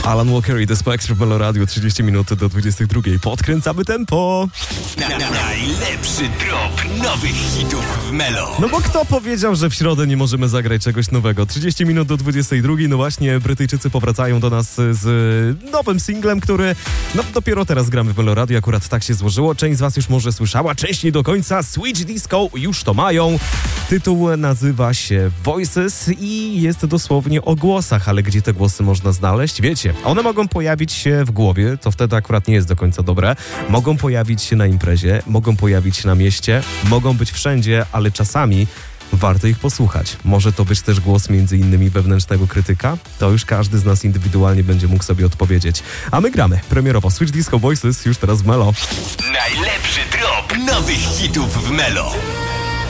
Alan Walker i The Spectre w Melo Radio, 30 minut do 22. Podkręcamy tempo. Najlepszy drop nowych hitów w Melo. No bo kto powiedział, że w środę nie możemy zagrać czegoś nowego? 30 minut do 22. No właśnie, Brytyjczycy powracają do nas z nowym singlem, który dopiero teraz gramy w Melo Radio. Akurat tak się złożyło. Część z was już może słyszała, część nie do końca. Switch Disco już to mają. Tytuł nazywa się Voices i jest dosłownie o głosach, ale gdzie te głosy można znaleźć? Wiecie, one mogą pojawić się w głowie, to wtedy akurat nie jest do końca dobre. Mogą pojawić się na imprezie, mogą pojawić się na mieście, mogą być wszędzie, ale czasami warto ich posłuchać. Może to być też głos między innymi wewnętrznego krytyka? To już każdy z nas indywidualnie będzie mógł sobie odpowiedzieć. A my gramy premierowo Switch Disco Voices już teraz w Melo. Najlepszy drop nowych hitów w Melo.